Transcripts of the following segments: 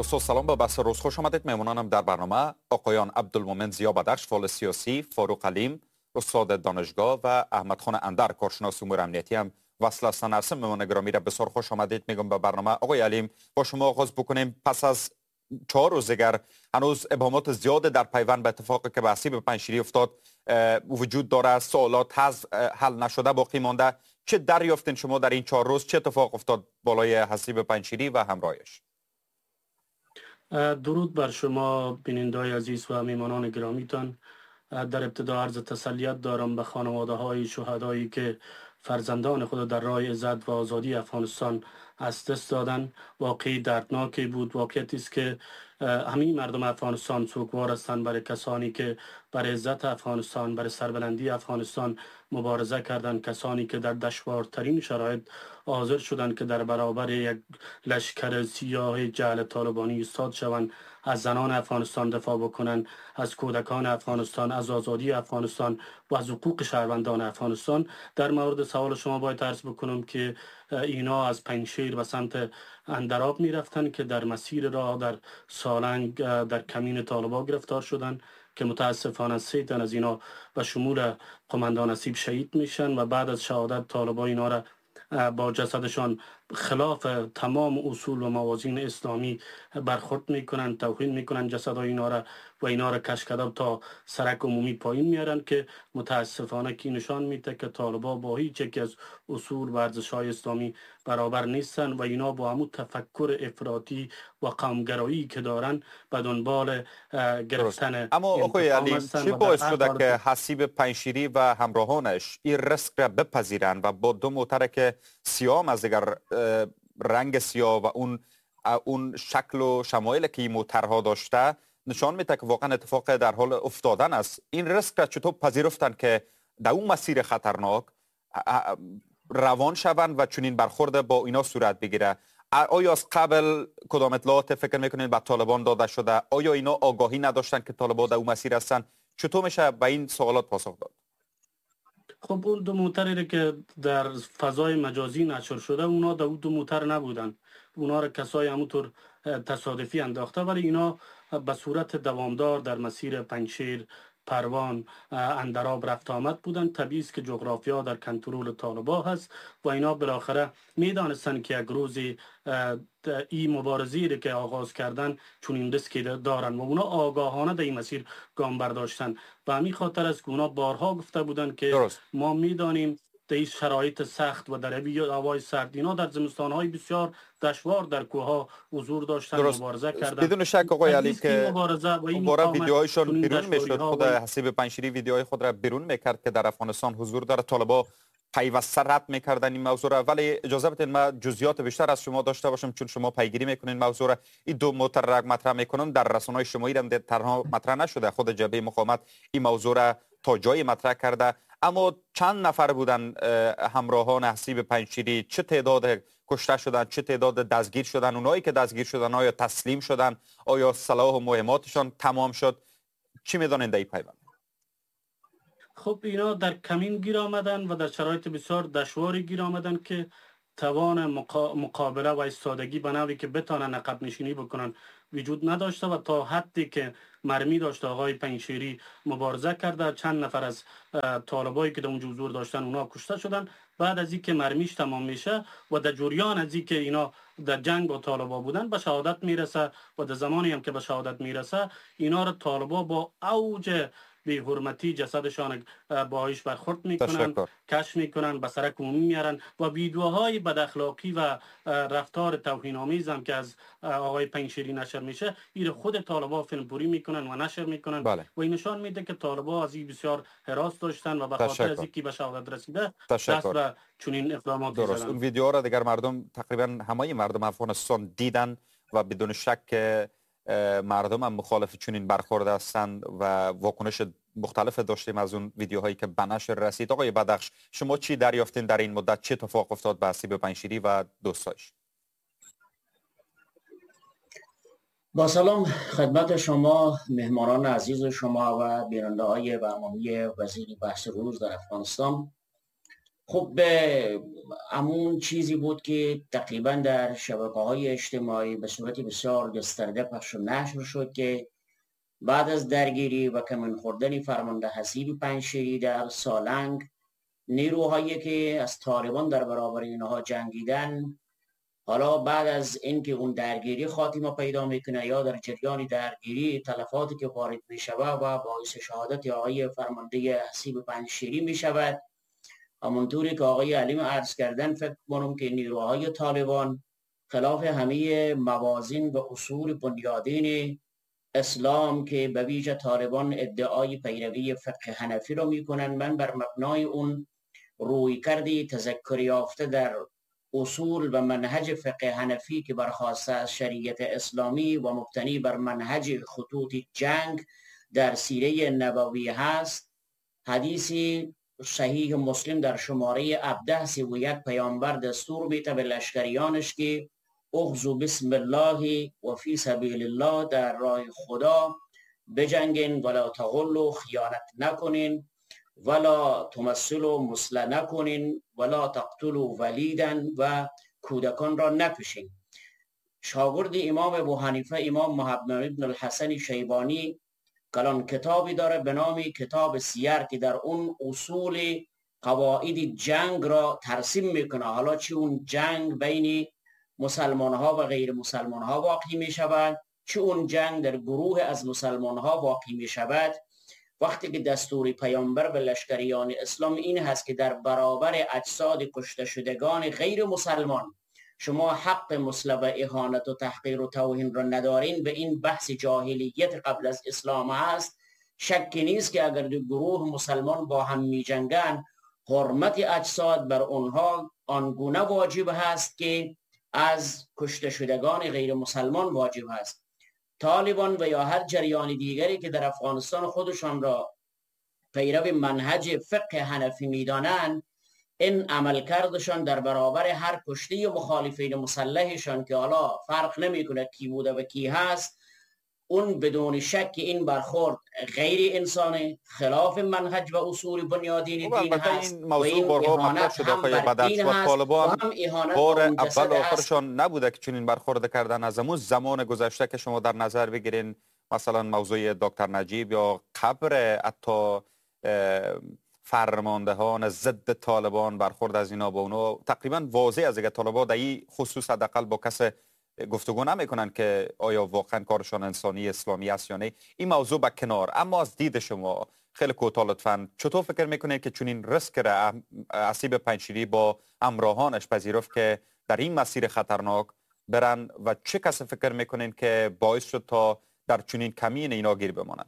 دوستان سلام، به بحث روز خوش آمدید. مهمانانم در برنامه آقایان عبدالمومن زیا بدخش، فعال سیاسی، فاروق علیم استاد دانشگاه و احمد خان اندر، کارشناس امور امنیتی هم وصل هستند. هستم. مهمان گرامی را بسیار خوش آمدید میگم به برنامه. آقای علیم، با شما آغاز بکنیم. پس از 4 روز دیگر هنوز ابهامات زیاد در پیوند به اتفاقی که به حسیب پنجشیری افتاد وجود داره، سوالات حل نشده باقی مانده. چه دریافتین شما در این 4 روز؟ چه اتفاق افتاد بالای حسیب پنجشیری و همراهش؟ درود بر شما بینندگان عزیز و میهمانان گرامیتان. در ابتدا عرض تسلیت دارم به خانواده های شهدایی که فرزندان خود در راه عزت و آزادی افغانستان از دست دادن. واقعی دردناکی بود. واقعیتی است که همین مردم افغانستان سوگوار هستند برای کسانی که برای عزت افغانستان، برای سربلندی افغانستان مبارزه کردند، کسانی که در دشوارترین شرایط حاضر شدند که در برابر یک لشکر سیاه جعل طالبانی ایستاد شوند، از زنان افغانستان دفاع بکنند، از کودکان افغانستان، از آزادی افغانستان و از حقوق شهروندان افغانستان. در مورد سوال شما باید عرض بکنم که اینا از پنجشیر و سمت اندراب می رفتن که در مسیر راه در سالنگ در کمین طالبان گرفتار شدند که متاسفانه 3 تن از اینا به شمول قماندان حسیب شهید میشن و بعد از شهادت طالبان اینا را با جسدشان خلاف تمام اصول و موازین اسلامی برخورد میکنن، توهین میکنن جسدهای اینا را و اینا را کشکداب تا سرک عمومی پایین میارن که متاسفانه کی نشان میده که طالبان با هیچ یک از اصول و ارزش‌های اسلامی برابر نیستن و اینا با همون تفکر افراطی و قومگرایی که دارن به دنبال گرفتن. اما آقای علیم، چی باعث شده که حسیب پنجشیری و همراهانش این رسک را بپذیرند و با 2 موتر که سیاه از دیگر رنگ سیاه و اون شکل و شمایل که این موترها داشته نشان میده که واقعا اتفاق در حال افتادن است؟ این رسک را چطور پذیرفتن که در اون مسیر خطرناک روان شوند و چنین برخورد با اینا صورت بگیره؟ آیا از قبل کدام اطلاعات فکر میکنین به طالبان داده شده؟ آیا اینا آگاهی نداشتن که طالبان در اون مسیر هستن؟ چطور میشه به این سوالات پاسخ داد؟ خب اون 2 موتری که در فضای مجازی نشر شده اونا در 2 موتر نبودن. اونا را کسای همونطور تصادفی انداخته، ولی اینا به صورت دوامدار در مسیر پنجشیر، پروان، اندراب رفت آمد بودن. طبیعی است که جغرافیا در کنترل طالبان هست و اینا بالاخره میدانستن که یک روزی این مبارزی که آغاز کردن چون این ریسکی دارن و اونا آگاهانه در این مسیر گام برداشتن. به همین خاطر است که اونا بارها گفته بودن که ما میدانیم در این شرایط سخت و در هوای سرد اینا در زمستان‌های بسیار دشوار در کوه‌ها حضور داشتن، مبارزه کردن. بدون شک آقای علی که مبارزه ویدیوهایشون بیرون میشد. خود حسیب پنجشیری ویدیوهای خود را بیرون میکرد که در افغانستان حضور داره. طالبان پیوسته رد میکردن این موضوع را. ولی اجازه بدین ما جزئیات بیشتر از شما داشته باشم چون شما پیگیری میکنین موضوع را. این 2 موتر را مطرح میکنن در رسانه‌های شمایی هم تنها مطرح نشده، خود جبهه مقاومت این موضوع را تا جایی مطرح کرده. اما چند نفر بودن همراهان حسیب پنجشیری؟ چه تعداد کشته شدن؟ چه تعداد دستگیر شدن؟ اونایی که دستگیر شدن آیا تسلیم شدن؟ آیا سلاح و مهماتشان تمام شد؟ چی میدونین در این پیوند؟ خب اینا در کمین گیر آمدن و در شرایط بسیار دشواری گیر آمدن که توان مقابله و ایستادگی به نوعی که بتانن عقب نشینی بکنن وجود نداشته و تا حدی که مرمی داشته آقای پنجشیری مبارزه کرده. چند نفر از طالبایی که در اونجا حضور داشتن اونا کشته شدن. بعد از اینکه مرمیش تمام میشه و در جریان از اینکه اینا در جنگ با طالبا بودن به شهادت میرسه و در زمانی هم که به شهادت میرسه اینا را طالبا با اوج بی حرمتی جسدشان باهاش برخورد میکنن، کشف میکنن، به سرک عمومی میارن و ویدیوهای بد اخلاقی و رفتار توهین آمیز هم که از آقای پنجشیری نشر میشه این خود طالبان فیلمبرداری میکنن و نشر میکنن. و این نشان میده که طالبان از این بسیار هراس داشتن و به خاطر از اینکه به شهادت رسیده دست به چنین اقدامات درست. اون ویدیوها را دیگر مردم تقریبا همه مردم افغانستان دیدن و بدون شک مردم هم مخالف چنین برخورد هستند و واکنش مختلف داشتیم از اون ویدیوهایی که به نشر رسید. آقای بدخش، شما چی دریافتین در این مدت؟ چه اتفاق افتاد به حسیب پنجشیری و دوستایش؟ با سلام خدمت شما مهمانان عزیز شما و بیننده های برنامه وزیر بحث روز در افغانستان. خب به همون چیزی بود که تقریبا در شبکه‌های اجتماعی به صورت بسیار گسترده پخش و نشر شد که بعد از درگیری و کمین خوردن فرمانده حسیب پنجشیری در سالنگ، نیروهایی که از طالبان در برابر اینها جنگیدن، حالا بعد از اینکه اون درگیری خاتمه پیدا میکنه یا در جریان درگیری تلفاتی که وارد میشود و باعث شهادت آقای فرمانده حسیب پنجشیری میشود، همونطوری که آقای علیم عرض کردن، فکر کنم که نیروهای طالبان خلاف همه موازین و اصول بنیادین اسلام که به ویژه طالبان ادعای پیروی فقه حنفی رو میکنن، من بر مبنای اون روی کردی تذکر یافته در اصول و منهج فقه حنفی که برخواسته از شریعت اسلامی و مبتنی بر منهج خطوط جنگ در سیره نبوی هست، حدیثی صحیح مسلم در شماره 1731 پیامبر دستور میده به لشکریانش که اغزو بسم الله و فی سبیل الله، در راه خدا بجنگین، ولا تغلوا، خیانت نکنین، ولا تمثلوا، مثله نکنین، ولا تقتلوا ولیدا، و کودکان را نکشین. شاگرد امام ابو حنیفه امام محمد بن الحسن شیبانی کلان کتابی داره به نام کتاب سیر که در اون اصول قواعد جنگ را ترسیم میکنه. حالا چه اون جنگ بین مسلمان ها و غیر مسلمان ها واقع می شود، چه اون جنگ در گروه از مسلمان ها واقع می شود، وقتی که دستور پیامبر به لشکریان اسلام این هست که در برابر اجساد کشته شدگان غیر مسلمان شما حق مثله و اهانت و تحقیر و توهین را ندارین، به این بحث جاهلیت قبل از اسلام هست، شکی نیست که اگر دو گروه مسلمان با هم می جنگن، حرمت اجساد بر اونها آنگونه واجب هست که از کشته شدگان غیر مسلمان واجب هست. طالبان و یا هر جریان دیگری که در افغانستان خودشان را پیرو منهج فقه حنفی میدانند، این عملکردشان در برابر هر کشته مخالفین مسلحشان که حالا فرق نمیکنه کی بوده و کی هست، اون بدون شک این برخورد غیر انسانی، خلاف منهج و اصول بنیادین دین هست. این موضوع بارها مطرح شده آقای بدر و طالبان بار اول آخرشان نبوده که چنین برخورد کردن. از همون زمان گذشته که شما در نظر بگیرین، مثلا موضوع دکتر نجیب یا قبر حتی فرماندهان ضد طالبان، برخورد از اینا با اونا تقریبا واضح از اگه طالبان در این خصوص حداقل با کس گفتگو نمیکنن که آیا واقعا کارشان انسانی اسلامی است یا نه. این موضوع به کنار، اما از دید شما خیلی کوتاه لطفاً چطور فکر میکنید که چنین ریسک را حسیب پنجشیری با همراهانش پذیرفت که در این مسیر خطرناک برن و چه کسی فکر میکنین که باعث شد تا در چنین کمین اینا گیر بمانند؟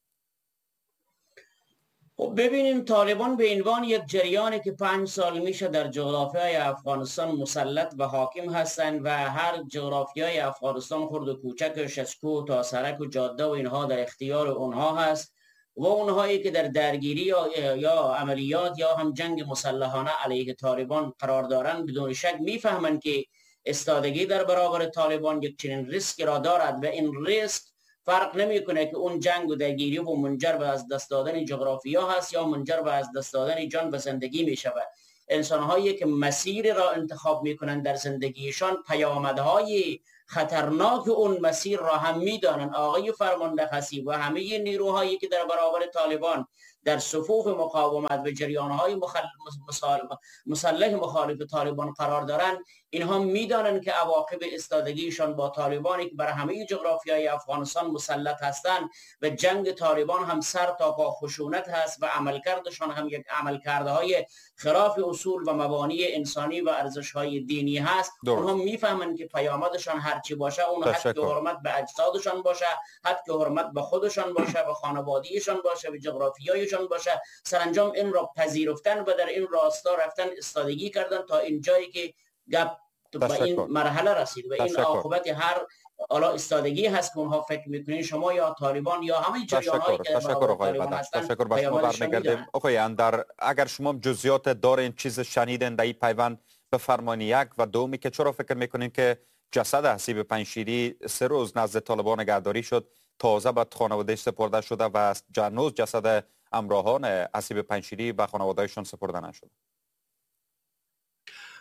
ببینیم، طالبان به عنوان یک جریانی که 5 سال میشه در جغرافیای افغانستان مسلط و حاکم هستند و هر جغرافیای افغانستان خرد و کوچکش از کوه تا سرک و جاده و اینها در اختیار اونها هست و اونهایی که در درگیری یا عملیات یا هم جنگ مسلحانه علیه طالبان قرار دارند بدون شک میفهمند که استادگی در برابر طالبان یک چنین ریسک را دارد و این ریسک فرق نمیکنه که اون جنگ و درگیری و منجر به از دست دادن جغرافیا هست یا منجر به از دست دادن جان و زندگی می شود. انسان‌هایی که مسیر را انتخاب میکنن در زندگیشان پیامدهای خطرناک اون مسیر را هم میدانند. آقای فرمانده حسیب و همه نیروهایی که در برابر طالبان در صفوف مقاومت و جریانهای مسلح مخالف طالبان قرار دارند، اینها میدانند که عواقب استادگیشان با طالبانی که بر همه جغرافیای افغانستان مسلط هستند و جنگ طالبان هم سر تا پا خشونت هست و عملکردشان هم یک عملکردهای خلاف اصول و مبانی انسانی و ارزش‌های دینی هست. اونها میفهمند که پیامدشان هرچی باشه، اون حد که حرمت به اجسادشان باشه، حد که حرمت به خودشان باشه، به خانوادگیشان باشه، به جغرافیایشان باشه، سرانجام این را پذیرفتن و در این راستا رفتن استادگی کردن تا این جایی که گپ به این مرحله رسید و این عاقبت هر حالا استادگی هست که اونها فکر میکنین شما یا طالبان یا همه جریان‌هایی که تشکر آقای بدر. تشکر. به شما برمیگردیم. آقای اندر، اگر شما جزئیات دارین، چیز شنیدین در این پیوند بفرمایید. یک و دومی که چرا فکر میکنین که جسد حسیب پنجشیری 3 روز نزد طالبان نگهداری شد، تازه به خانواده‌اش سپرده شده و هنوز جسد همراهان حسیب پنجشیری به خانواده‌شان سپرده نشد؟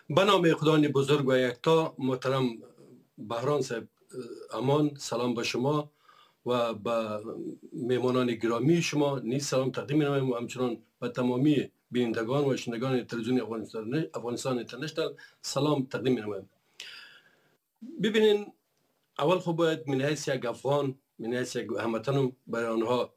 به نام خداوند بزرگ و یکتا. محترم بهرام صاحب امان، سلام به شما و به میمانان گرامی شما نیز سلام تقدیم می‌نمایم و همچنان به تمامی بینندگان و شنوندگان تلویزیون افغانستان اینترنشنال سلام تقدیم می‌نمایم. ببینین، اول خب باید من حیث یک افغان، من حیث یک هموطنم برای آنها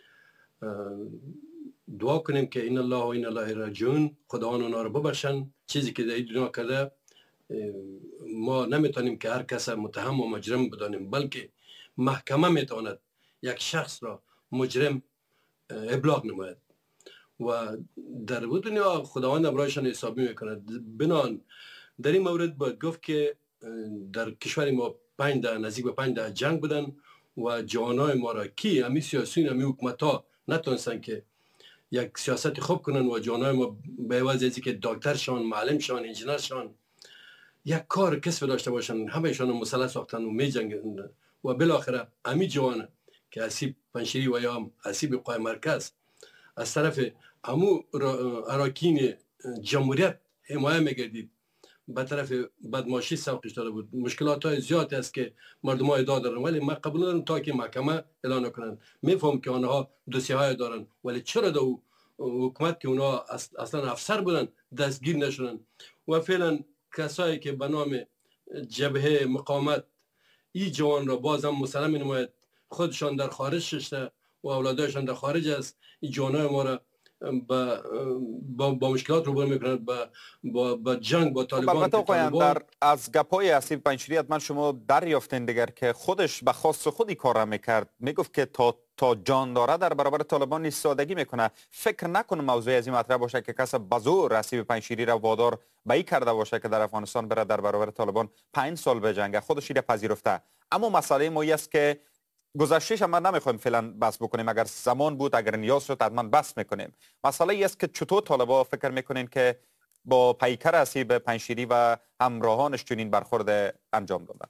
دعا کنیم که این الله و این الله راجعون، خداوند اونا رو ببخشن. چیزی که در این دنیا کرده ما نمیتونیم که هر کس متهم و مجرم بدانیم، بلکه محکمه میتواند یک شخص را مجرم ابلاغ نماید و در دنیا خداوند امرایشان حسابی میکند. بنان در این مورد باید گفت که در کشور ما 5 نزدیک به 5 جنگ بودن و جوانای ما را کی همی سیاسیون همی حکومت ها نتونستن که یک سیاست خوب کنن و جوانای ما به عوض از که دکتر شان، معلم شان، انجینر شان، یک کار کسب داشته باشن، همهشان مسلح ساختن و می جنگن و بالاخره همی جوان که اسیب پنشیری و یا اسیب قوای مرکز از طرف همو اراکین جمهوریت حمایه میگردید، به طرف بدماشی سوقش داده بود. مشکلات های زیادی است که مردم ها ادعا دارن، ولی ما قبول ندارم تا که محکمه اعلان کنند. میفهم که آنها دوسیه های دارن، ولی چرا دو حکومت که اونها اصلا افسر بودن دستگیر نشدن و فعلا کسایی که به نام جبهه مقاومت این جوان را باز هم مسلم می نماید، خودشان در خارج شده و اولادایشان در خارج است. این جوانای ما را با مشکلات روبرو میکنند، با جنگ با طالبان. البته در از گپای اسیب پنشیری من شما دریافتین دیگر که خودش به خاص خودی کار میکرد، میگفت که تا جان داره در برابر طالبان ایستادگی میکنه. فکر نکنم موضوع از این مطرح باشه که کس بزور اسیب پنشیری را وادار به این کرده باشه که در افغانستان بره در برابر طالبان 5 سال بجنگه. خودش را پذیرفته. اما مسئله ما است که گذشتهش هم نمیخوایم فعلا بحث بکنیم، اگر زمان بود، اگر نیاز شد حتما بحث میکنیم. مسئله ای است که چطور طالبا فکر میکنین که با پیکر اسیب پنشیری و همراهانش چنین برخورد انجام دادن؟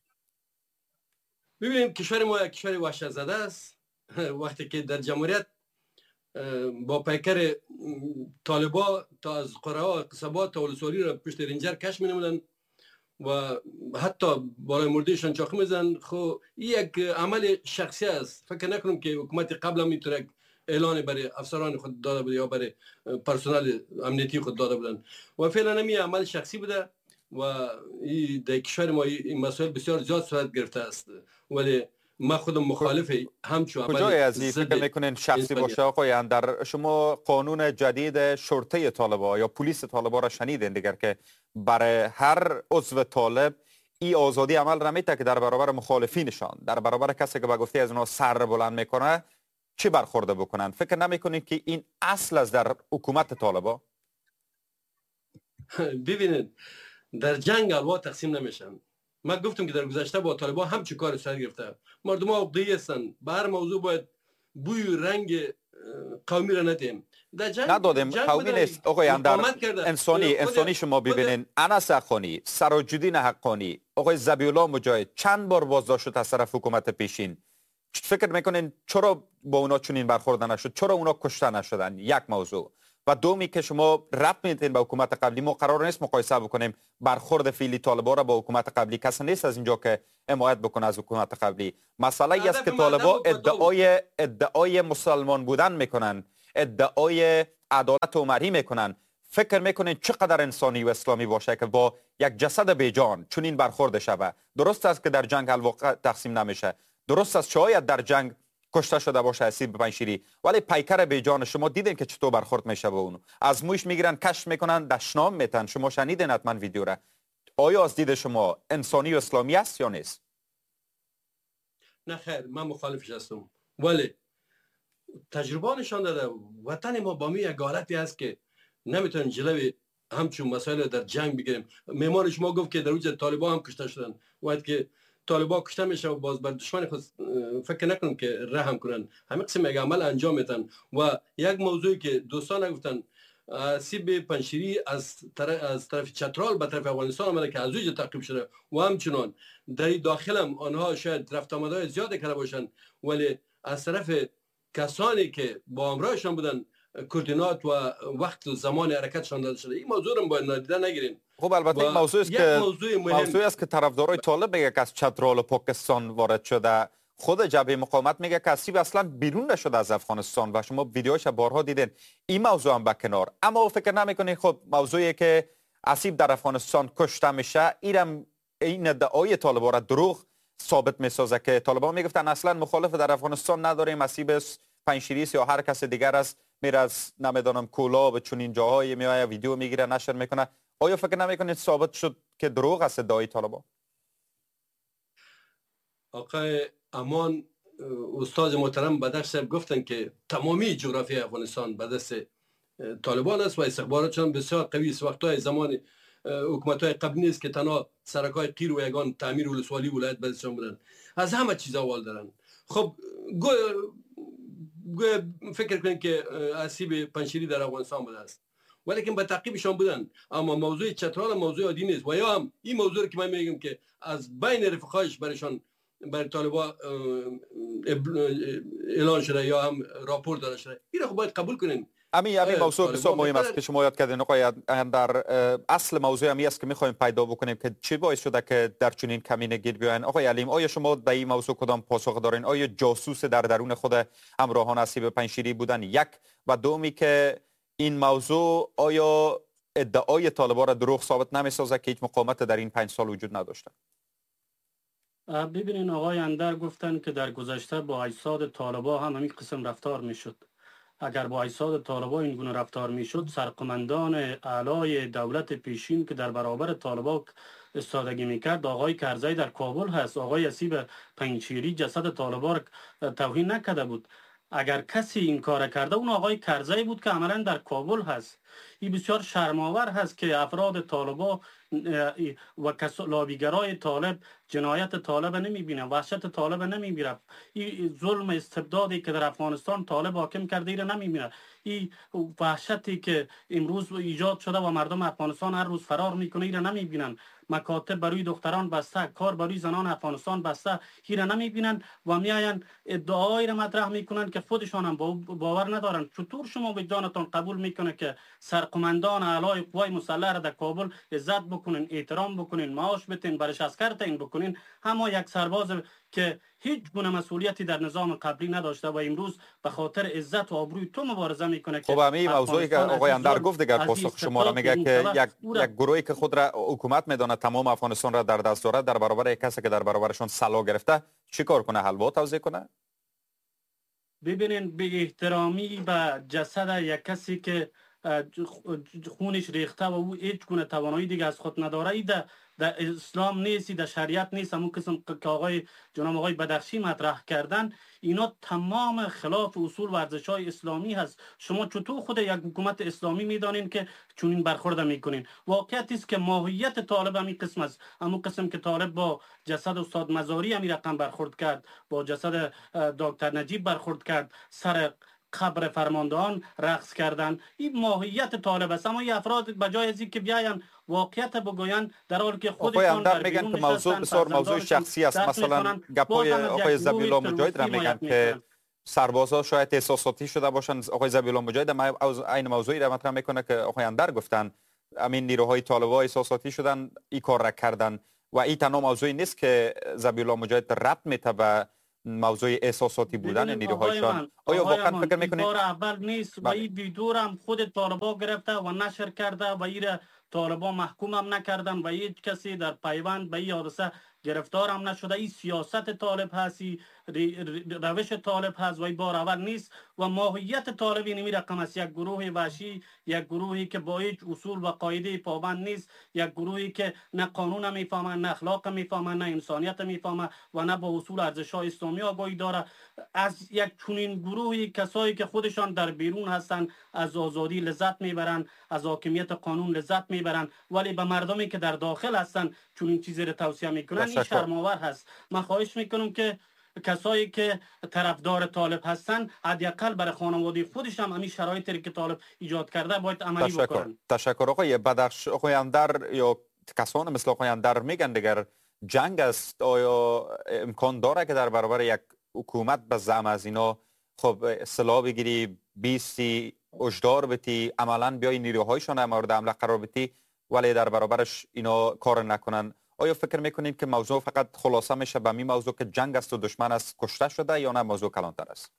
ببینیم، کشور ما یک کشور وحشت زده است. وقتی که در جمهوریت با پیکر طالبا تا از قره ها قصبات تا ولسوالی را پشت رنجر کش می‌نمودند و حتی بالای مردهشان چاقو میزن. خب این یک عمل شخصی است. فکر نکنم که حکومت قبل هم میتونه اعلان برای افسران خود داده بود یا برای پرسنل امنیتی خود داده بودن و فعلا هم این عمل شخصی بوده و این در کشور ما این مسائل بسیار زیاد صورت گرفته است، ولی ما خودم مخالف همچون عمل. کجای از این فکر میکنین شخصی باشه آقای اندر؟ شما قانون جدید شرطه طالبا یا پلیس طالبا را شنیدین دیگر که برای هر عضو طالب این آزادی عمل را میده که در برابر مخالفینشان، در برابر کسی که به گفته از اونها سر بلند میکنه چی برخورده بکنن؟ فکر نمیکنید که این اصل است در حکومت طالبا؟ ببینید، در جنگ الوا تقسیم نمیشن. من گفتم که در گذشته با طالبان هم چه کار سر گرفته. مردم ها عقده‌ای هستند، به هر موضوع باید بوی رنگ قومی را ندیم. در جنگ ندادیم. قومی نیست آقای اندر، انسانی شما ببینین. انس حقانی، سراج‌الدین حقانی، آقای ذبیح‌الله مجاهد چند بار بازداشت شد از طرف حکومت پیشین. فکر میکنین چرا با اونا چنین برخورد نشد؟ چرا اونا کشته نشدن؟ یک موضوع. و دومی که شما ربط میدین به حکومت قبلی، ما قرار نیست مقایسه بکنیم برخورد فعلی طالبا را با حکومت قبلی. کسی نیست از اینجا که حمایت بکنه از حکومت قبلی. مسئله ای است که طالبا ادعای مسلمان بودن میکنن، ادعای عدالت عمری میکنن. فکر میکنین چقدر انسانی و اسلامی باشه که با یک جسد بیجان چنین برخورد شود؟ درست است که در جنگ الواقع تقسیم نمیشه، درست است شاید در جنگ کشته شده باشه اسیب پنشیری، ولی پیکر بیجان شما دیدین که چطور برخورد میشه با اونو؟ از موش میگیرن، کشف میکنن، دشنام میتن. شما شنیدین حتما ویدیو را. آیا از دید شما انسانی و اسلامی است یا نیست؟ نه خیر، من مخالفش هستم، ولی تجربه نشان داده وطن ما با می یک حالتی است که نمیتونن جلوی همچون مسائل در جنگ بگیریم. معمار شما گفت که در اوج طالبان هم کشته شدن، وقتی که طالبان کشته میشه و باز بر دشمن خود فکر نکنم که رحم کنن، همه قسم یک عمل انجام میدن. و یک موضوعی که دوستان گفتن، اسیب پنشیری از طرف چترال به طرف افغانستان آمده که از اوج تعقیب شده و همچنان در داخل هم آنها شاید رفت آمدهای زیاد کرده باشن، ولی از طرف کسانی که با همراهشان بودن کوردینات و وقت و زمان حرکتشان داده شده. این موضوع رو باید نادیده نگیریم. خب البته این موضوعی است که طرفدارای طالب میگه که از چترال پاکستان وارد شده. خود جبهه مقاومت میگه که اسیب اصلا بیرون نشده از افغانستان و شما ویدیوهاش بارها دیدین. این موضوع هم به کنار، اما فکر نمیکنید خب موضوعی که اسیب در افغانستان کشته میشه این ادعای طالبان را دروغ ثابت میسازه که طالبان میگفتن اصلا مخالف در افغانستان نداریم، اسیب پنجشیری یا هر کس دیگر است میره از نمیدونم کولا به چنین جاهای میآید ویدیو میگیره نشر میکنه. آیا فکر نمیکنید ثابت شد که دروغ است ادعای طالبان؟ آقای امان استاد محترم بدر صاحب گفتن که تمامی جغرافی افغانستان به دست طالبان است و استخباراتشان بسیار قوی است. وقتای زمان حکومت‌های قبلی نیست که تنها سرکای قیر و یگان تعمیر ولسوالی ولایت به دستشان بودن، از همه چیز اول دارن. خب فکر کنید که اسیب پنجشیری در افغانستان بوده است، ولیکن به تعقیبشان بودن. اما موضوع چترال موضوع عادی نیست و یا هم این موضوع که من میگم که از بین رفقایش برای طالبان اعلان شده یا هم راپور داده شده، این رو باید قبول کنین. همین موضوع بسیار مهم است که شما یاد کردین آقای در اصل موضوع همی است که میخوایم پیدا بکنیم که چی باعث شده که در چنین کمینه گیر بیاین. آقای علیم، آیا شما به این موضوع کدام پاسخ دارین؟ آیا جاسوس در درون خود همراهان اسیب پنجشیری بودن؟ یک و دومی که این موضوع آیا ادعای طالبان را دروغ ثابت نمیسازه که هیچ مقاومت در این 5 سال وجود نداشته؟ ببینین آقای اندر گفتن که در گذشته با اجساد طالبان هم همین قسم رفتار میشد. اگر با اجساد طالبان این گونه رفتار میشد، سرقمندان اعلای دولت پیشین که در برابر طالبان استادگی میکرد آقای کرزی در کابل هست. آقای اسیب پنجشیری جسد طالبان را توهین نکرده بود. اگر کسی این کار کرده اون آقای کرزی بود که عملا در کابل هست. این بسیار شرم‌آور هست که افراد طالبان و لابیگرای طالب جنایت طالب نمیبینه، وحشت طالب نمیبینه، این ظلم استبدادی که در افغانستان طالب حاکم کرده ایره نمیبینه، این وحشتی که امروز ایجاد شده و مردم افغانستان هر روز فرار میکنه ایره نمیبینن، مکاتب برای دختران بسته، کار برای زنان افغانستان بسته، ایره نمیبینن و میاین ادعایی را مطرح میکنن که خودشان هم باور ندارن. چطور شما وجدانتان قبول میکنه که سرقمندان اعلای قوای مسلح را در کابل عزت بکنین، احترام بکنین، معاش بتین، برش عسکر تعیین بکنین، اما یک سرباز که هیچ گونه مسئولیتی در نظام قبلی نداشته و امروز به خاطر عزت و آبروی تو مبارزه میکنه. خب همین موضوعی که آقای اندر گفت دیگر پاسخ شما را میگه که یک گروهی که خود را حکومت میدونه تمام افغانستان را در دست داره در برابر یک کسی که در برابرشون سلا گرفته چی کار کنه؟ حلوا توزیع کنه؟ ببینین به احترامی به جسد یک کسی که خونش ریخته و او هیچ گونه توانایی دیگه از خود نداره، ای در اسلام نیست، در شریعت نیست. همون قسم که جناب آقای بدخشی مطرح کردن، اینا تمام خلاف اصول و ارزش‌های اسلامی هست. شما چطور خود یک حکومت اسلامی میدانین که چنین برخورد میکنین؟ واقعیت است که ماهیت طالب همین قسم است. همون قسم که طالب با جسد استاد مزاری همین رقم برخورد کرد، با جسد دکتر نجیب برخورد کرد، سر قبر فرماندهان رقص کردن، این ماهیت طالب است. اما این افراد بجای از اینکه بیاین واقعیت بگوین در حالی که خودشان در میگن که موضوع بسیار موضوع شخصی است. مثلا گپای آقای ذبیح مجاهد را میگن که سربازا شاید احساساتی شده باشند. آقای ذبیح مجاهد این موضوعی را مطرح میکنه که آقای اندر گفتن همین نیروهای طالبان احساساتی شدن این کار را کردن و این تنها موضوعی نیست که ذبیح مجاهد ربط میته به موضوع احساساتی بودن نیروهایشان. آیا واقعا فکر میکنید بار اول نیست و این ویدیو هم خود طالبان گرفته و نشر کرده و این طالبان محکوم هم نکردن و هیچ کسی در پیوند به این حادثه گرفتار هم نشده. این سیاست طالب هست، روش طالب هست و این بار اول نیست و ماهیت طالب اینمی رقم است. یک گروه وحشی، یک گروهی که با هیچ اصول و قاعده پابند نیست، یک گروهی که نه قانون میفهمه، نه اخلاق میفهمه، نه انسانیت میفهمه و نه با اصول ارزش‌های اسلامی آگاهی داره. از یک چنین گروهی کسایی که خودشان در بیرون هستن از آزادی لذت میبرن، از حاکمیت قانون لذت میبرن، ولی به مردمی که در داخل هستن چنین چیزی رو توصیه میکنن، این شرم‌آور هست. من خواهش میکنم که کسایی که طرفدار طالب هستن حداقل برای خانواده خودش هم همین شرایطی که طالب ایجاد کرده باید عملی بکنن. تشکر آقای بدخش. آقای اندر یا کسان مثل آقای اندر میگن دیگر جنگ است. آیا امکان داره که در برابر یک حکومت به زعم از اینا خب سلاح بگیری، بیستی، هشدار بتی، عملا بیای نیروهایشان مورد حمله قرار بتی؟ ولی در برابرش اینا کار نکنن. آیا فکر میکنید که موضوع فقط خلاصه میشه به این موضوع که جنگ است و دشمن است کشته شده، یا نه موضوع کلانتر است؟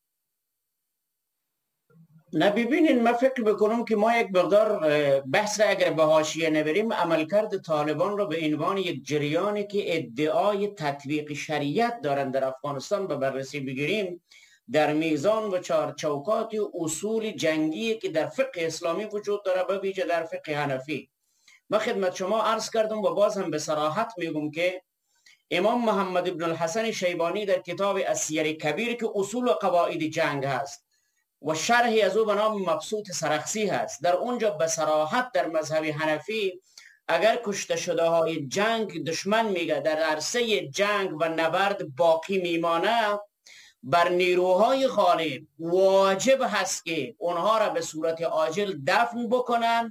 نه ببینین، من فکر بکنم که ما یک مقدار بحث را اگر به حاشیه نبریم، عملکرد طالبان را به عنوان یک جریانی که ادعای تطبیق شریعت دارند در افغانستان به بررسی بگیریم، در میزان و چارچوکات اصول جنگی که در فقه اسلامی وجود داره، به ویژه در فقه حنفی. من خدمت شما عرض کردم و باز هم به صراحت میگم که امام محمد ابن الحسن شیبانی در کتاب السیر کبیر که اصول و قواعد جنگ هست و شرحی از او به نام مبسوط سرخسی هست، در اونجا به صراحت در مذهب حنفی اگر کشته شده های جنگ دشمن میگه در عرصه جنگ و نبرد باقی میمانه، بر نیروهای غالب واجب هست که اونها را به صورت عاجل دفن بکنن،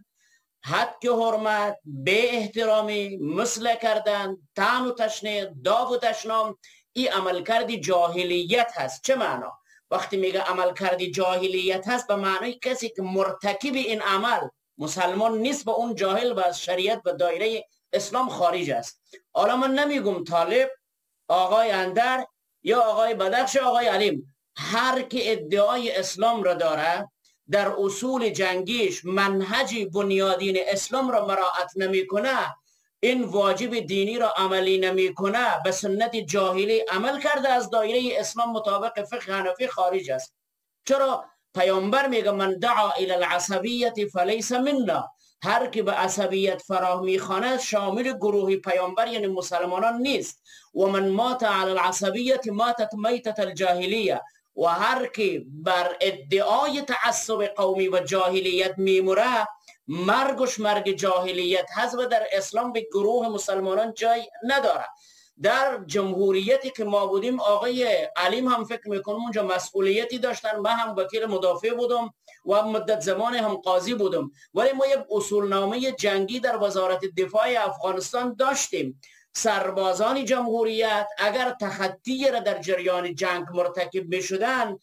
حد که حرمت، به احترامی، مسله کردن، طعن و تشنیع، داغ و تشنام، این عملکرد جاهلیت هست. چه معنا؟ وقتی میگه عملکرد جاهلیت هست به معنای کسی که مرتکب این عمل مسلمان نیست و اون جاهل و از شریعت و دایره اسلام خارج است. حالا من نمیگم طالب، آقای اندر یا آقای بدخش، آقای علیم، هر که ادعای اسلام را داره در اصول جنگیش منهج بنیادین اسلام را مراعات نمیکنه، این واجب دینی را عملی نمیکنه، به سنت جاهلی عمل کرده، از دایره اسلام مطابق فقه حنفی خارج است. چرا؟ پیامبر میگه من دعا الی العصبیت فلیس منا، هر که به عصبیت فراه میخواند شامل گروه پیامبر یعنی مسلمانان نیست. و من مات علی العصبیت ماتت میتت الجاهلیه، و هر که بر ادعای تعصب قومی و جاهلیت میموره مرگش مرگ جاهلیت هست و در اسلام به گروه مسلمانان جای نداره. در جمهوریتی که ما بودیم، آقای علیم هم فکر میکنم اونجا مسئولیتی داشتن، من هم وکیل مدافع بودم و مدت زمان هم قاضی بودم، ولی ما یک اصولنامه جنگی در وزارت دفاع افغانستان داشتیم. سربازان جمهوریت اگر تخطی را در جریان جنگ مرتکب می شدن،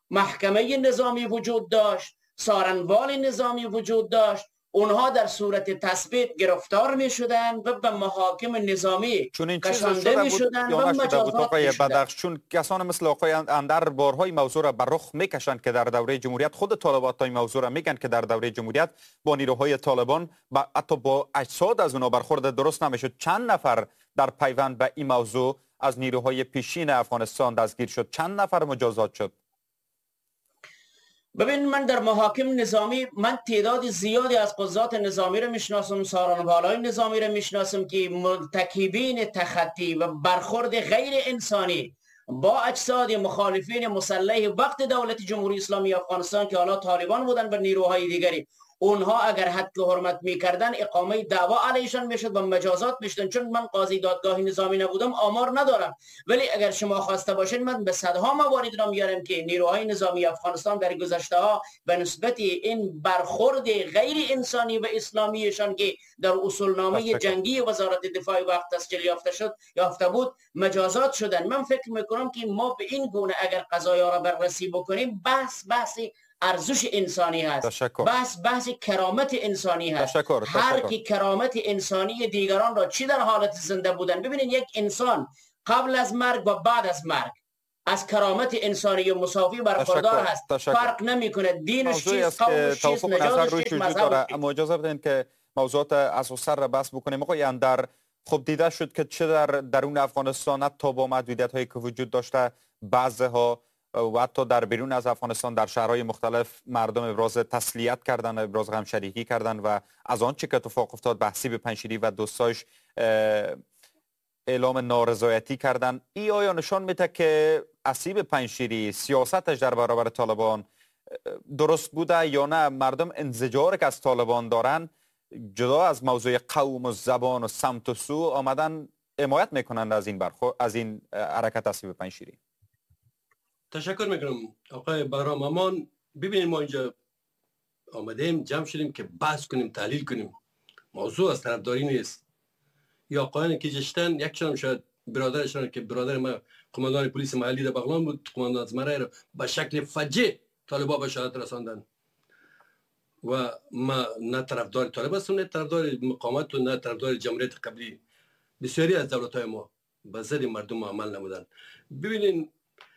محکمه نظامی وجود داشت، سارنوال نظامی وجود داشت، اونها در صورت تثبیت گرفتار می شدن و به محاکم نظامی کشانده می شدن و مجازات می شدن. چون کسان مثل آقای اندر بارهای موضوع را بر رخ میکشند که در دوره جمهوریت، خود طالبات های موضوع را میگن که در دوره جمهوریت با نیروهای طالبان حتی با اجساد از اونها برخورد درست نمیشد. چند نفر در پیوند به این موضوع از نیروهای پیشین افغانستان دستگیر شد؟ چند نفر مجازات شد؟ ببین، من در محاکم نظامی من تعداد زیادی از قضات نظامی رو میشناسم، سارنوالای نظامی رو میشناسم که مرتکبین تخطی و برخورد غیر انسانی با اجساد مخالفین مسلح وقت دولت جمهوری اسلامی افغانستان که حالا طالبان بودن و نیروهای دیگری، اونها اگر حد که حرمت میکردن اقامه دعوا علیشان میشد و مجازات میشدن. چون من قاضی دادگاه نظامی نبودم آمار ندارم، ولی اگر شما خواسته باشین من به صدها موارد را میارم که نیروهای نظامی افغانستان در گذشته ها به نسبت این برخورد غیر انسانی و اسلامیشان که در اصولنامه جنگی وزارت دفاع وقت تسجیل یافته بود مجازات شدن. من فکر میکنم که ما به این گونه اگر قضایا را بررسی بکنیم، بحث ارزش انسانی هست، بحث کرامت انسانی هست. هر کی کرامت انسانی دیگران را چی در حالت زنده بودن، ببینید یک انسان قبل از مرگ و بعد از مرگ از کرامت انسانی و مساوی برخوردار هست. فرق نمیکنه دینش چیست، قومش چیست، نژادش چیست، مذهبش. اما اجازه بدین که موضوعات از سر را بحث بکنیم. آقای اندر، خب دیده شد که چه در درون افغانستان حتی با محدودیت هایی که وجود داشته، بعضها و حتی در بیرون از افغانستان در شهرهای مختلف مردم ابراز تسلیت کردن، ابراز غمشریکی کردن و از آنچه که اتفاق افتاد به حسیب پنجشیری و دوستاش اعلام نارضایتی کردن. ای آیا نشان میده که حسیب پنجشیری سیاستش در برابر طالبان درست بوده یا نه مردم انزجاری که از طالبان دارن جدا از موضوع قوم و زبان و سمت و سو آمدن حمایت میکنند از این حرکت حسیب پنجشیری؟ تشکر میکنم آقای بهرام امان. ببینید ما اینجا آمدیم جمع شدیم که بحث کنیم، تحلیل کنیم. موضوع از طرفداری نیست. یا آقایانی که جشتن، یکشون شاید برادرشون که برادر ما قماندان پلیس محلی در بغلان بود، قماندان زمره رو به شکل فجیع طالبا به شهادت رساندن و ما نه طرفدار طالب هستم، نه طرفدار مقاومت و نه طرفدار جمهوریت قبلی. بسیاری از دولت‌های ما به ضد مردم عمل نمودن. ببینین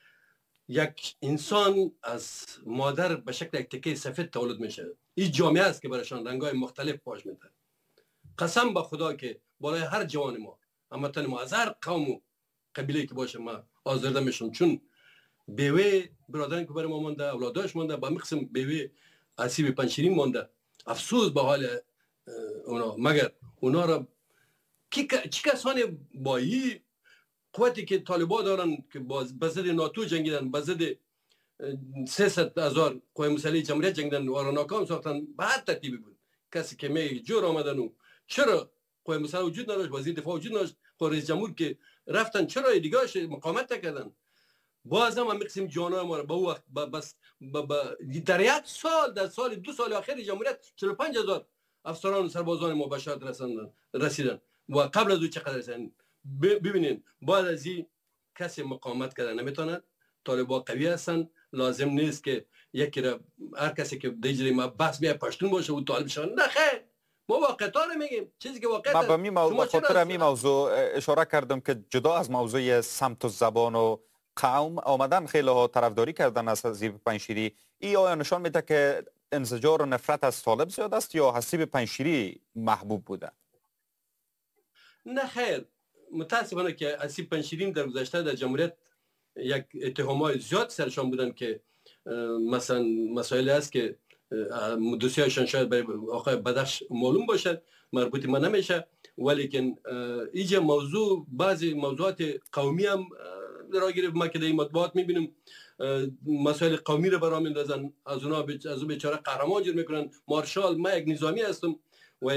یک انسان از مادر به شکل یک تکه سفید تولد میشه. این جامعه است که برایشان رنگ‌های مختلف پاش میده. قسم به خدا که بالای هر جوان ما، هموطن ما، از هر قوم و قبیله که باشه، ما آزرده میشم، چون بیوه برادران که برای ما مانده، اولاداش مانده، با مقسم بیوه اسیب پنشیرین مانده. افسوس به حال اونا. مگر اونا را چی کسانی با این قوتی که طالبان دارن که به ضد ناتو جنگیدن، به ضد 300,000 قوای مسلح جمهوریت جنگیدن و را ناکام ساختن، به هر ترتیبی بود. کسی که میگه جور آمدن و چرا قوای مسلح وجود نداشت، وزیر دفاع وجود نداشت، رئیس جمهور که رفتن چرا دیگه‌اش مقاومت نکردن؟ باز هم می‌قسیم جانای ما را به وقت بس در یک سال، در سال 2 سال اخیر جمهوریت 45,000 افسران و سربازان ما به شهادت رسیدن و قبل از او چقدر رسیدن. ببینین بعد از این کسی مقاومت کردن نمیتونه. طالبان قوی هستن، لازم نیست که یکی را هر کسی که دیجری ما بس بیا پشتون باشه و طالب شون. نه خیر، ما واقعا نمیگیم چیزی که واقعا. ما به خاطر همین موضوع اشاره کردم که جدا از موضوع سمت و زبان و قوم آمدن خیلی ها طرفداری کردن از حسیب پنجشیری. این آیا نشان میده که انزجار و نفرت از طالب زیاد است یا حسیب پنجشیری محبوب بوده؟ نه خیر، متاسفانه که حسیب پنجشیری در گذشته در جمهوریت یک اتهامات زیاد سرشان بودن که مثلا مسائل است که دوسیایشان شاید برای آقای بدخش معلوم باشد، مربوط ما نمیشه، ولیکن اینجا موضوع بعضی موضوعات قومی هم را گرفت. ما که در این مطبوعات میبینیم مسائل قومی رو برام میندازن، از اون بیچاره قهرمان جور میکنن. مارشال، ما یک نظامی هستم و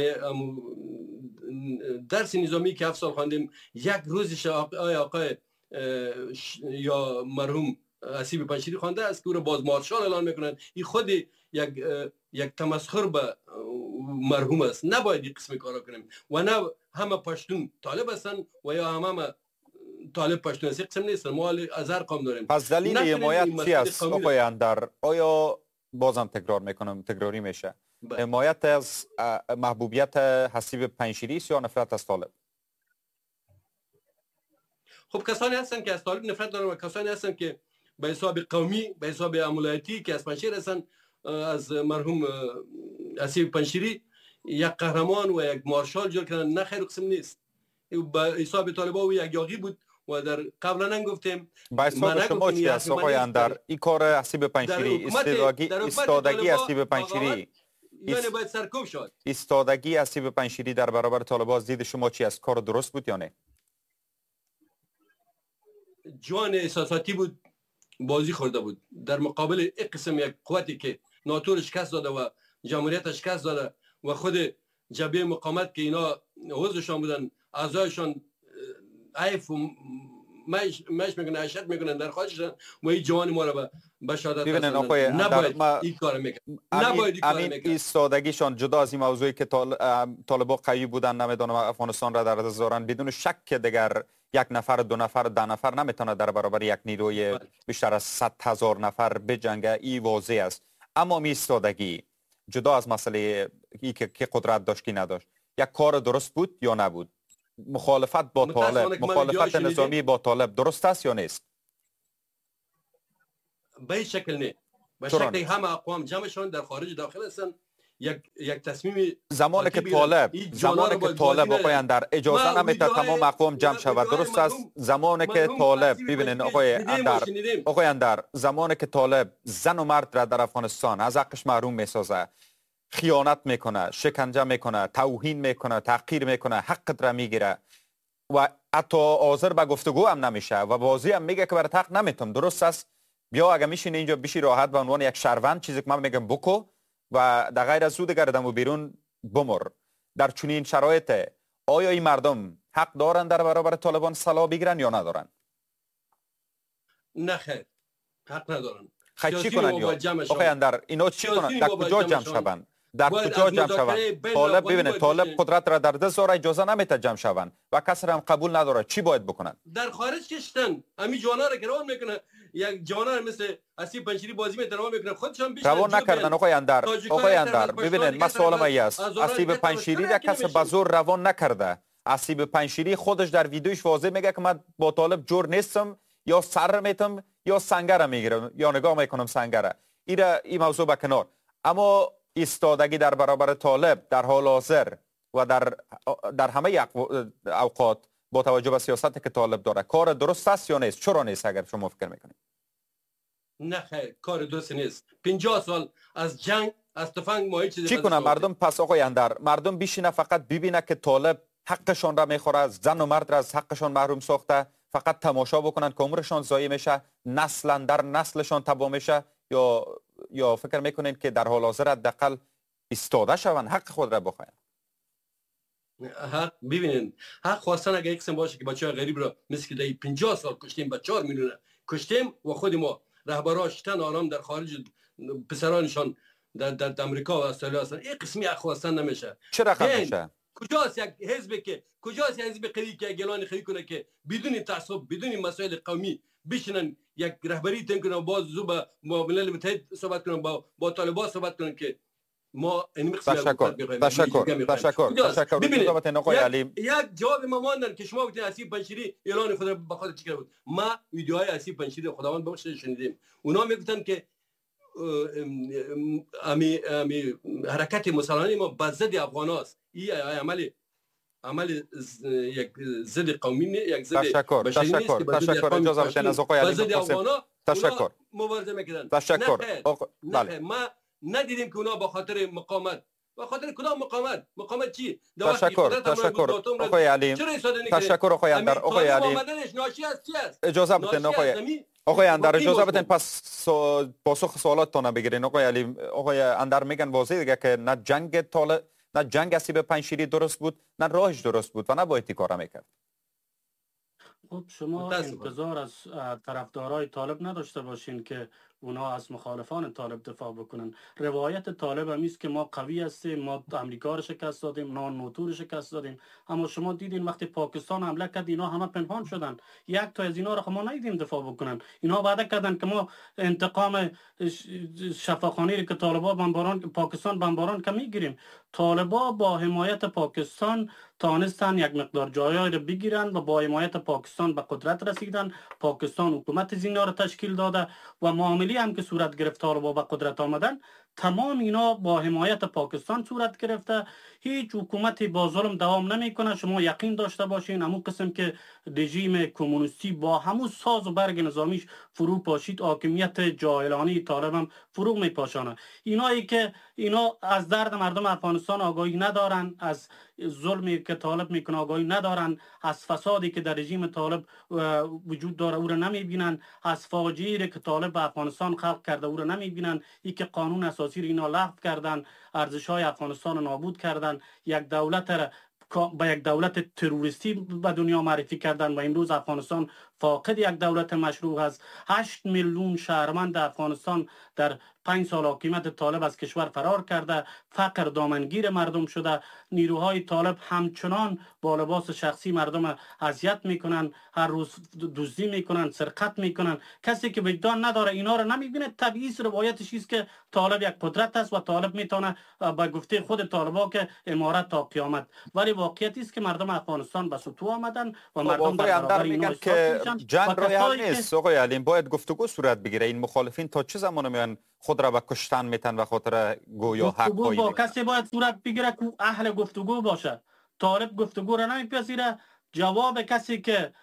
درس نظامی که 7 سال خواندیم، یک روزش آقای یا مرحوم حسیب پنجشیری خوانده است که او را باز مارشال اعلان میکنن. این خود یک تمسخر به مرحوم است. نباید این قسم کارا کنیم و نه همه پشتون طالب هستن و یا همه طالب پشتون هست. قسم نیست، ما از هر قوم داریم. پس دلیل حمایت چی است آقای اندر؟ آیا بازم تکرار میکنم، تکراری میشه، حمایت از محبوبیت حسیب پنجشیری است یا نفرت از طالب؟ خب کسانی هستن که از طالب نفرت دارن و کسانی هستن که به حساب قومی، به حساب امولایتی که از پنجشیر هستن، از مرحوم حسیب پنجشیری یک قهرمان و یک مارشال جور کردن. نه خیر، قسم نیست. به حساب طالبا و یک یاغی بود و در قبلا نگفتیم. به حساب شما چی است آقای اندر این کار حسیب پنجشیری؟ استادگی حسیب پنجشیری، یعنی باید سرکوب شد. استادگی حسیب پنجشیری در برابر طالبان از دید شما چی است؟ کار درست بود یا نه؟ جوان احساساتی بود، بازی خورده بود در مقابل این قسم یک قوتی که ناتو رو شکست داده و جمهوریت شکست داده و خود جبهه مقاومت که اینا عضوشان بودن، اعضایشان عیف و مش میکنن، عشق میکنن در خواهششان و این جوان ما رو به شهادت رسوندن. نباید این کار میکنن. نباید این کار میکنن. ایستادگیشان جدا از این موضوعی که طالبان قوی بودن، نمیدونم افغانستان را در دست دارن، بدون شک که دیگر 1 نفر، 2 نفر، 10 نفر نمیتونه در برابر یک نیروی بیشتر از 100,000 نفر بجنگه. این واضح است. اما ایستادگی جدا از مسئله ای که قدرت داشت کی نداشت، یک کار درست بود یا نبود؟ مخالفت با طالب، مخالفت نظامی با طالب درست است یا نیست؟ به این شکل نه. به شکل همه اقوام جمعشان در خارج داخل هستن. یک تصمیم زمانی که طالب آقای اندر اجازه نمیده تمام اقوام جمع شود، درست است؟ زمانی که طالب، ببینید آقای اندر، زمانی که طالب زن و مرد را در افغانستان از حقش محروم میسازه، خیانت میکنه، شکنجه میکنه، توهین میکنه، تحقیر میکنه، حقت را میگیره و حتی حاضر به گفتگو هم نمیشه و بازی هم میگه که برات حق نمیتم، درست است؟ بیا اگه میشینه اینجا بشی راحت به عنوان یک شهروند چیزی که من میگم بکو و در غیر از او دیگر دم و بیرون بمر. در چنین شرایط آیا این مردم حق دارن در برابر طالبان سلاح بگیرن یا ندارن؟ نه خیر، حق ندارن. خیلی چی کنن؟ یا آقای اندر اینا چی کنن؟ در کجا جمع شون؟ در کجا جمع شوند؟ طالب ببینید، طالب قدرت را در دست داره، اجازه نمیده جمع شوند و کسی هم قبول نداره. چی باید بکنن؟ در خارج کشتن همین جوانا را که روان میکنه، یک جوانا مثل اسیب پنشیری بازی میکنه، روان میکنه، خودشان بیشتر روان نکردن. آقای اندر ببینید، من سوالم این است، اسیب پنشیری را کسی به زور روان نکرده. اسیب پنشیری خودش در ویدیوش واضح میگه که من با طالب جور نیستم، یا سر میتم یا سنگر میگیرم یا نگاه میکنم سنگره. این موضوع به کنار، اما ایستادگی در برابر طالب در حال حاضر و در همه اوقات با توجه به سیاستی که طالب داره کار درست است یا نیست؟ چرا نیست اگر شما فکر میکنید؟ نه خیر، کار درست نیست. 50 سال از جنگ، از تفنگ ما هیچ چیزی چی کنه مردم؟ پس آقای اندر، مردم بیشینه فقط ببینه که طالب حقشان را میخوره، زن و مرد را از حقشان محروم ساخته، فقط تماشا بکنن که عمرشان ضایع میشه، نسلا در نسلشان تباه میشه، یا فکر میکنین که در حال حاضر حداقل ایستاده شون، حق خود را بخواین؟ حق ببینین، حق خواستن اگه یک قسم باشه که بچه‌های غریب را مثل که 50 سال کشتیم، با 4 میلیون کشتیم و خود ما رهبراش تن آرام در خارج پسرانشان در امریکا و استرالیا هستن، این قسمی حق خواستن نمیشه. چه رقم میشه؟ کجاست یک حزب قوی که اعلان خیلی کنه که بدون تعصب، بدون مسائل قومی بشینن یک رهبری تیم کنن، باز زو با ملل متحد صحبت کنن، با طالبان صحبت کنن که ما این تشکر. یک جواب ما ماندن که شما گفتین اسیب پنشیری اعلان خود به خود چیکار بود. ما ویدیوهای اسیب پنشیری خداوند بخشه شنیدیم، اونا میگفتن که امی حرکت مسلمانی ما به ضد افغان است. این عمل یک ضد قومی نه، یک ضد بشری نیست که تشکر. اجازه بدین از آقای علی تشکر. مبارزه میکردن. تشکر. بله، ما ندیدیم که اونا با خاطر مقاومت، با خاطر کدام مقاومت چی؟ تشکر آقای علی. تشکر آقای اندر. آقای علی اجازه بدین آقای اندر اجازه بدین پس پاسخ سوالاتتون بگیرین. آقای علی، آقای اندر میگن واضح دیگه که نه جنگ اسیب پنشیری درست بود، نه راهش درست بود و نباید این کارا میکرد. خب شما انتظار از طرفدارای طالب نداشته باشین که اونا از مخالفان طالب دفاع بکنن. روایت طالب هم است که ما قوی هستیم، ما امریکا رو شکست دادیم، ناتو رو شکست دادیم. اما شما دیدین وقتی پاکستان حمله کرد اینا همه پنهان شدن، یک تا از اینا رو ما ندیدیم دفاع بکنن. اینا وعده کردن که ما انتقام شفاخانه‌ای که طالبان پاکستان بمباران که میگیریم. طالبا با حمایت پاکستان تانستن یک مقدار جایای رو بگیرن و با حمایت پاکستان به قدرت رسیدن. پاکستان حکومت زینا رو تشکیل داده و معامله هم که صورت گرفت طالبا به قدرت آمدن، تمام اینا با حمایت پاکستان صورت گرفته. هیچ حکومتی با ظلم دوام نمیکنه. شما یقین داشته باشین همون قسم که رژیم کمونیستی با همون ساز و برگ نظامیش فرو پاشید، حاکمیت جاهلانه طالب هم فرو میپاشانه. اینایی که اینا از درد مردم افغانستان آگاهی ندارن، از ظلمی که طالب میکنه آگاهی ندارن، از فسادی که در رژیم طالب وجود داره او را نمیبینن، از فاجعه‌ای که طالب به افغانستان خلق کرده او را نمیبینن. این که قانون اساسی را اینا لغو کردن، ارزش‌های افغانستان را نابود کردن، یک دولت را با یک دولت تروریستی به دنیا معرفی کردن و امروز افغانستان فاقد یک دولت مشروع است. 8 میلیون شهروند افغانستان در 5 سال حکومت طالب از کشور فرار کرده، فقر دامنگیر مردم شده. نیروهای طالب همچنان با لباس شخصی مردم اذیت میکنن، هر روز دزدی میکنن، سرقت میکنن. کسی که وجدان نداره اینا رو نمیبینه. طبیعی روایتش است که طالب یک قدرت است و طالب میتونه با گفته خود طالبا که امارت تا قیامت. ولی واقعیتی است که مردم افغانستان به سطوح آمدن و مردم در برابر اینا که جنگ راه حل نیست. آقای علی باید گفتگو صورت بگیره. این مخالفین تا چه زمان میان خود را به کشتن میتن و خاطر گویا حق پایی با کسی باید صورت بگیره که اهل گفتگو باشه. طالب گفتگو را نمیپذیره. جواب کسی که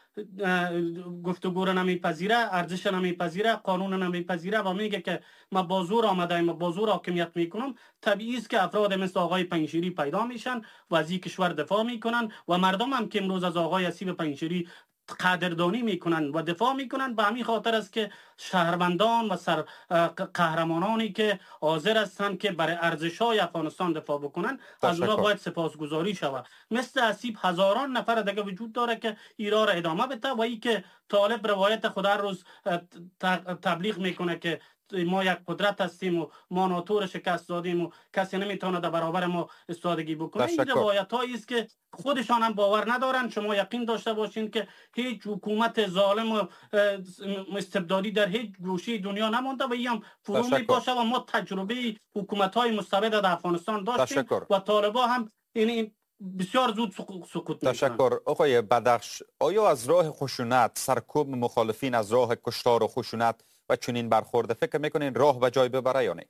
گفتگو را نمیپذیره، ارزش نمیپذیره، قانون نمیپذیره و میگه که ما با زور آمدیم، ما با زور حاکمیت میکنم، طبیعی است که افراد مثل آقای پنشیری پیدا میشن و از این کشور دفاع میکنن و مردم هم که امروز از آقای اسیب پنشیری قدردانی میکنن و دفاع میکنن. به همین خاطر است که شهروندان و قهرمانانی که حاضر هستند که برای ارزش‌های افغانستان دفاع بکنن از اونها باید سپاسگزاری شود. مثل اسیب هزاران نفر دیگه وجود داره که ایران را ادامه بده و ای که طالب روایت خود هر روز تبلیغ میکنه که ما یک قدرت هستیم و ما ناتو را شکست دادیم و کسی نمیتونه در برابر ما استادگی بکنه. این روایت هایی است که خودشان هم باور ندارن. شما یقین داشته باشین که هیچ حکومت ظالم و استبدادی در هیچ گوشه دنیا نمانده و این هم فرو می باشه و ما تجربه حکومت های مستبد در افغانستان داشتیم و طالبان هم این بسیار زود سقوط میکنن. تشکر. آقای بدخش، آیا از راه خشونت سرکوب مخالفین از راه کشتار و خشونت و چنین برخورده فکر میکنین راه به جای ببره یا نه؟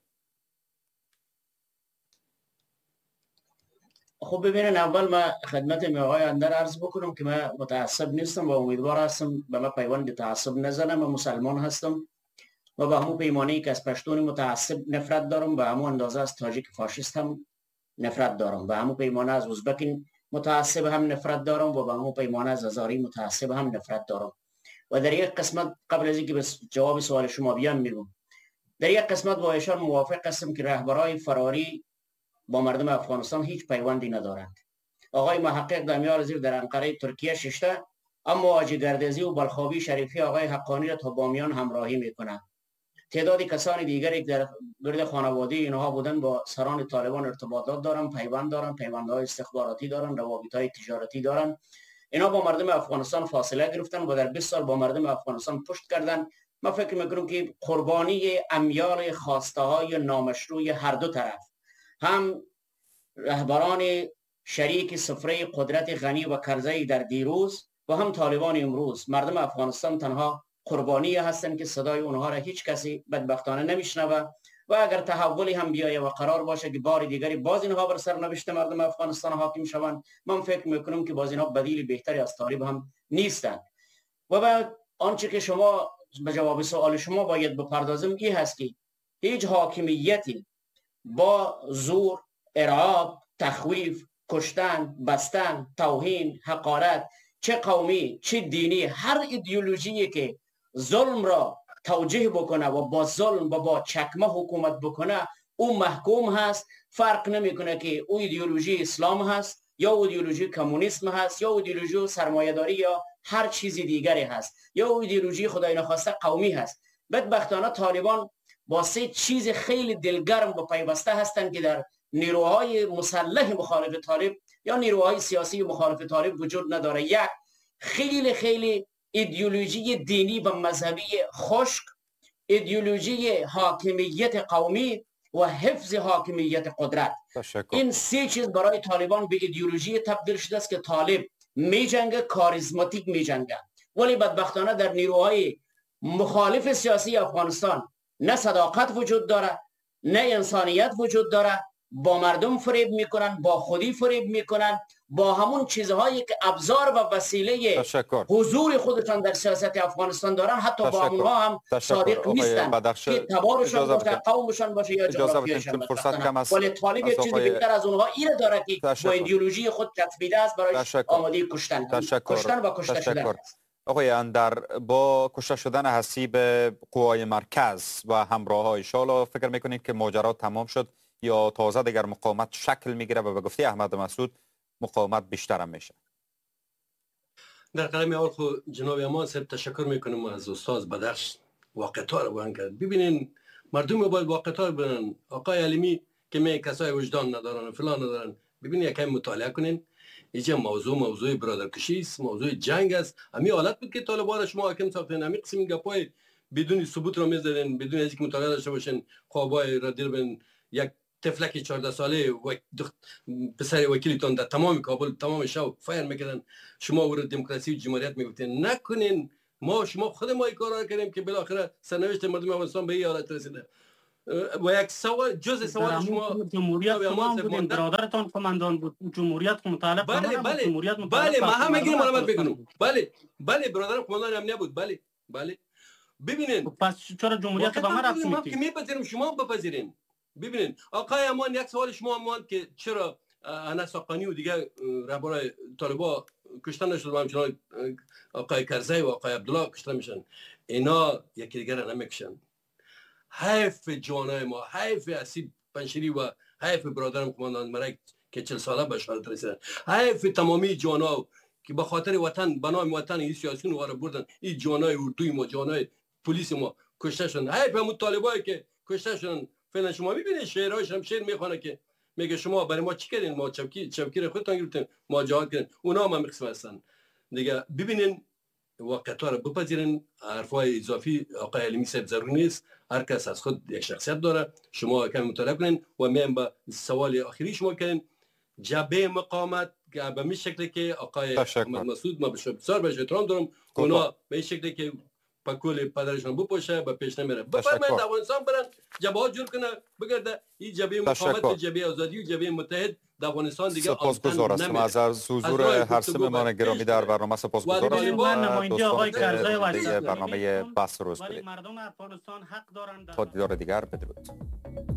خب ببینن، اول ما خدمت آقای اندر عرض بکنم که من متعصب نیستم و امیدوار هستم به من پیوند تعصب نزنم. من مسلمان هستم و به همون پیمانه‌ای که از پشتون متعصب نفرت دارم به همون اندازه از تاجیک فاشیست هم نفرت دارم. به همون پیمانه از ازبک متعصب هم نفرت دارم و به همون پیمانه از هزاری متعصب هم نفرت دارم. و در یک قسمت قبل از اینکه به جواب سوال شما بیام میگم، در یک قسمت با ایشان موافق هستم که رهبرای فراری با مردم افغانستان هیچ پیوندی ندارند. آقای محقق دمیار زیر در انقره ترکیه ششته، اما آجی گردزی و بلخابی شریفی آقای حقانی را تا بامیان همراهی میکنند. تعدادی کسان دیگری که در گرد خانواده اینها بودن با سران طالبان ارتباطات دارن، پیوند دارن، پیوندهای استخباراتی دارن، روابطهای تجارتی دارن. اینا با مردم افغانستان فاصله گرفتن و در 20 سال با مردم افغانستان پشت کردن. من فکر میکنم که قربانی امیال خواسته های نامشروع هر دو طرف، هم رهبران شریک سفره قدرت غنی و کرزی در دیروز و هم طالبان امروز، مردم افغانستان تنها قربانی هستند که صدای اونها را هیچ کسی بدبختانه نمیشنوه و اگر تحولی هم بیایه و قرار باشه که بار دیگری باز اینها بر سرنوشت مردم افغانستان حاکم شوند، من فکر میکنم که باز اینها بدیل بهتری از طالب هم نیستند. و بعد آنچه که شما به جواب سوال شما باید بپردازم این هست که هیچ حاکمیتی با زور، ارعاب، تخویف، کشتن، بستن، توهین، حقارت، چه قومی چه دینی، هر ایدئولوژی که ظلم را توجیه بکنه و با ظلم و با چکمه حکومت بکنه او محکوم هست. فرق نمیکنه که او ایدئولوژی اسلام هست یا ایدئولوژی کمونیسم هست یا ایدئولوژی سرمایه‌داری یا هر چیزی دیگری هست یا ایدئولوژی خدای نخواسته قومی هست. بدبختانه طالبان با سه چیز خیلی دلگرم و پیوسته هستند که در نیروهای مسلح مخالف طالب یا نیروهای سیاسی مخالف طالب وجود نداره. یک، خیلی ایدئولوژی دینی و مذهبی خشک، ایدئولوژی حاکمیت قومی و حفظ حاکمیت قدرت. این سه چیز برای طالبان به ایدئولوژی تبدیل شده است که طالب می جنگه، کاریزماتیک می جنگه. ولی بدبختانه در نیروهای مخالف سیاسی افغانستان نه صداقت وجود داره، نه انسانیت وجود داره. با مردم فریب میکنن، با خودی فریب میکنن، با همون چیزهایی که ابزار و وسیله حضور خودشان در سیاست افغانستان دارن، حتی با همونها هم صادق نیستن که تبارشان باشه، قومشان باشه یا جغرافیایشان باشه. ولی طالب یک چیز بهتر از اونها اینه داره که با ایدئولوژی خود چسبیده است برای آماده کشتن و کشته شدن. آقای اندر، با کشته شدن حسیب قوای مرکز و همراه‌های شالا فکر میکنید که ماجرا تمام شد یا تازه دیگر مقاومت شکل میگیره و به گفته احمد مسعود مقاومت بیشتر هم میشه؟ در قلم اول خود جناب امان صاحب تشکر میکنم از استاد بدخش واقعیت‌ها رو بیان کرد. ببینین مردم باید واقعیت‌ها رو ببینن. آقای علیمی که می کسای وجدان ندارن و فلان ندارن، ببینین یکم مطالعه کنین. اینجا موضوع برادرکشی است، موضوع جنگ است. همین حالت بود که طالبان شما حاکم ساختن. همین قسم گپای بدون ثبوت رو می‌زدن، بدون اینکه مطالعه داشته باشن، خوابای را دیر بن یک طفلک 14 ساله و پسر وکیلتون در تمام کابل تمام شب فایر میکردن. شما او دموکراسی و جمهوریت میگفتین. نکنین. شما خود ما این کارا کردیم که بالاخره سرنوشت مردم افغانستان به این حالت رسیده. و یک سوال جز سوال شما جمهوریت شما بودین، برادرتان قماندان بود. جمهوریت متعلق بله ما هم میگیم علامت بگم. بله برادرم قماندان امنیه بود. بله ببینین. پس چرا جمهوریت با ما رفت ما که میپذیریم شما بپذیرین. ببینین آقای امان، یک سوال شما امان که چرا انس حقانی و دیگه رهبرای طالبان کشته نشد و همچنان آقای کرزی و آقای عبدالله کشته میشن، اینا یکی دیگر را نمیکشن. حیف جوانای ما، حیف حسیب پنشیری و حیف برادرم قماندان مرک که 40 ساله به شهادت رسیدن، حیف تمامی جوانا که به خاطر وطن، به نام وطن این سیاسیون رو بردن. این جوانای اردوی ما، جوانای پلیس ما کشته شدن. حیف همون طالبایی که کشته شدن. فعلا شما میبینید شعرهاش هم شعر میخونه که میگه شما برای ما چی کردین؟ ما چوکی رو خودتان گرفتین، ما جهاد کردین. اونا هم قسم هستن دیگه. ببینین واقعیت‌ها رو بپذیرین. حرفای اضافی آقای حلیمی صاحب ضروری نیست. هر کس از خود یک شخصیت داره. شما کمی مطالعه کنین و میام به سوال آخری شما کنین. جبهه مقاومت به این شکلی که آقای محمد مسعود، ما بسیار بهش احترام دارم، اونا به این شکلی که پکول پدرشون بپوشه به پیش نمیره. بفرمایید افغانستان برن جبهات جور کنه بگرده. این جبهه مقاومت، جبهه آزادی و جبهه متحد در افغانستان دیگه سپاسگزار هستم از حضور هر سه مهمان گرامی در برنامه. سپاسگزارم. من نماینده آقای کرزی و برنامه بحث روز ولی مردم افغانستان حق دارند. تا دیدار دیگر بدرود.